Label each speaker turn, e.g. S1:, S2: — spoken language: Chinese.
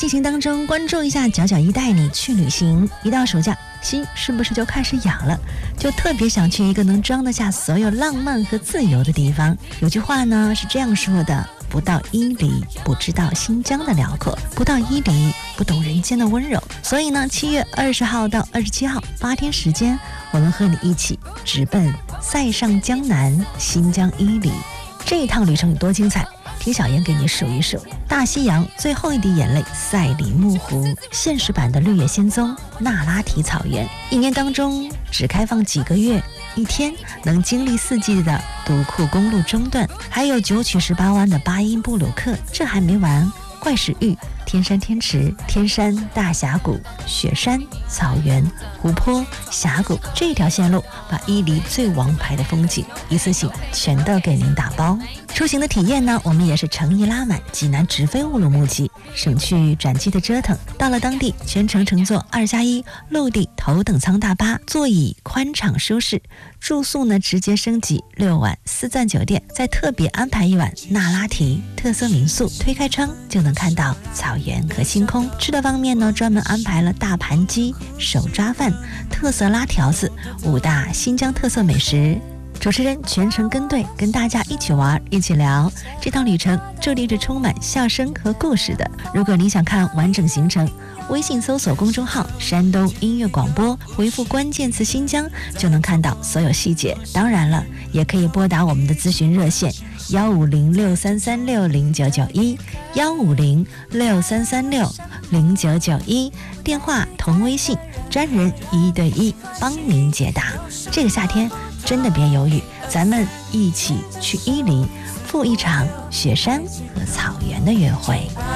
S1: 进行当中，关注一下角角一带你去旅行。一到暑假，心是不是就开始痒了？就特别想去一个能装得下所有浪漫和自由的地方。有句话呢是这样说的：不到伊犁，不知道新疆的辽阔；不到伊犁，不懂人间的温柔。所以呢，7月20号到27号8天时间，我们和你一起直奔塞上江南新疆伊犁。这一趟旅程有多精彩？听小妍给你数一数：大西洋最后一滴眼泪赛里木湖，现实版的绿野仙踪那拉提草原，一年当中只开放几个月，一天能经历4季的独库公路中段，还有9曲18弯的巴音布鲁克。这还没完，怪石峪、天山天池、天山大峡谷、雪山、草原、湖泊、峡谷，这条线路把伊犁最王牌的风景一次性全都给您打包。出行的体验呢，我们也是诚意拉满，济南直飞乌鲁木齐，省去转机的折腾。到了当地，全程乘坐2+1陆地头等舱大巴，座椅宽敞舒适，住宿呢直接升级6晚4钻酒店，再特别安排1晚那拉提特色民宿，推开窗就能看到草原和星空。吃的方面呢，专门安排了大盘鸡、手抓饭、特色拉条子5大新疆特色美食。主持人全程跟队，跟大家一起玩一起聊。这趟旅程注定是充满笑声和故事的。如果你想看完整行程，微信搜索公众号山东音乐广播，回复关键词新疆就能看到所有细节。当然了，也可以拨打我们的咨询热线15063360991 15063360991，电话同微信，专人1对1帮您解答。这个夏天真的别犹豫，咱们一起去伊犁，赴一场雪山和草原的约会。